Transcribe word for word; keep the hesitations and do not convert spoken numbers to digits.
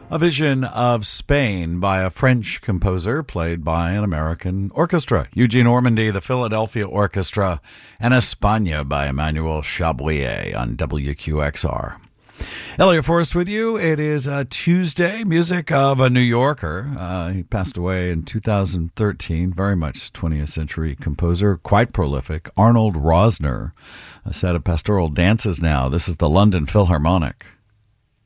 A Vision of Spain by a French composer played by an American orchestra. Eugene Ormandy, the Philadelphia Orchestra, and España by Emmanuel Chabrier on W Q X R. Elliot Forrest with you. It is a Tuesday. Music of a New Yorker. Uh, he passed away in two thousand thirteen. Very much twentieth century composer. Quite prolific. Arnold Rosner. A set of pastoral dances now. This is the London Philharmonic.